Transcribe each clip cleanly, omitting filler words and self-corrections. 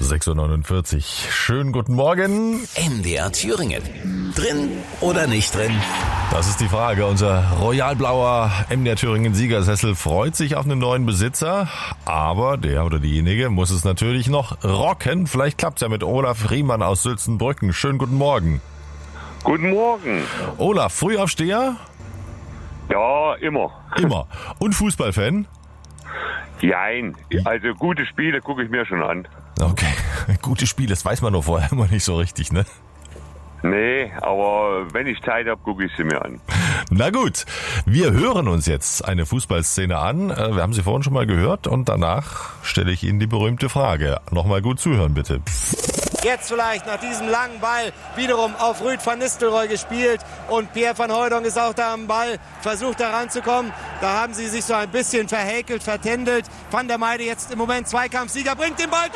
6:49 Uhr. Schönen guten Morgen. MDR Thüringen. Drin oder nicht drin? Das ist die Frage. Unser royalblauer MDR Thüringen Siegersessel freut sich auf einen neuen Besitzer, aber der oder diejenige muss es natürlich noch rocken. Vielleicht klappt's ja mit Olaf Riemann aus Sülzenbrücken. Schönen guten Morgen. Guten Morgen. Olaf, Frühaufsteher? Ja, immer. Immer. Und Fußballfan? Jein. Also gute Spiele gucke ich mir schon an. Okay, gute Spiele, das weiß man doch vorher immer nicht so richtig, ne? Nee, aber wenn ich Zeit habe, gucke ich sie mir an. Na gut, wir hören uns jetzt eine Fußballszene an. Wir haben sie vorhin schon mal gehört und danach stelle ich Ihnen die berühmte Frage. Nochmal gut zuhören, bitte. Jetzt vielleicht nach diesem langen Ball wiederum auf Ruud van Nistelrooy gespielt und Pierre van Hooijdonk ist auch da am Ball, versucht da ranzukommen. Da haben sie sich so ein bisschen verhäkelt, vertändelt. Van der Meijden jetzt im Moment Zweikampfsieger, bringt den Ball.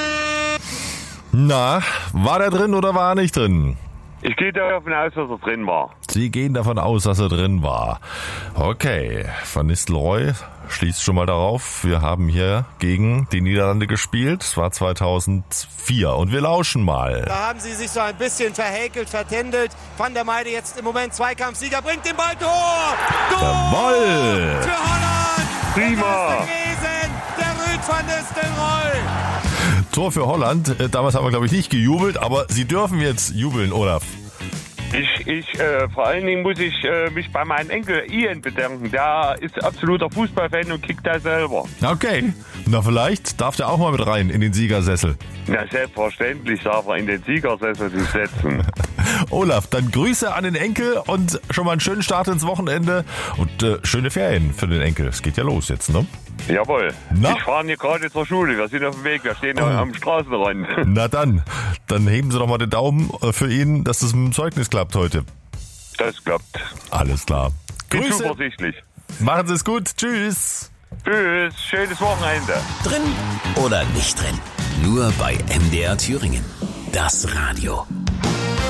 Na, war der drin oder war er nicht drin? Ich gehe davon aus, dass er drin war. Sie gehen davon aus, dass er drin war. Okay, Van Nistelrooy schließt schon mal darauf. Wir haben hier gegen die Niederlande gespielt. Es war 2004 und wir lauschen mal. Da haben sie sich so ein bisschen verhäkelt, vertändelt. Van der Meijden jetzt im Moment Zweikampfsieger, bringt den Ball, Tor! Jawohl! Für Holland! Prima! Das ist gewesen, der Ruud van Nistelrooy! Tor für Holland. Damals haben wir, glaube ich, nicht gejubelt, aber Sie dürfen jetzt jubeln, Olaf. Vor allen Dingen muss ich mich bei meinem Enkel Ian bedanken. Der ist absoluter Fußballfan und kickt da selber. Okay, na vielleicht darf der auch mal mit rein in den Siegersessel. Na, selbstverständlich darf er in den Siegersessel sich setzen. Olaf, dann Grüße an den Enkel und schon mal einen schönen Start ins Wochenende und schöne Ferien für den Enkel. Es geht ja los jetzt, ne? Jawohl. Na? Ich fahre hier gerade zur Schule. Wir sind auf dem Weg. Wir stehen am Straßenrand. Na dann heben Sie doch mal den Daumen für ihn, dass das mit dem Zeugnis klappt heute. Das klappt. Alles klar. Bin Grüße. zuversichtlich. Machen Sie es gut. Tschüss. Tschüss. Schönes Wochenende. Drin oder nicht drin? Nur bei MDR Thüringen. Das Radio.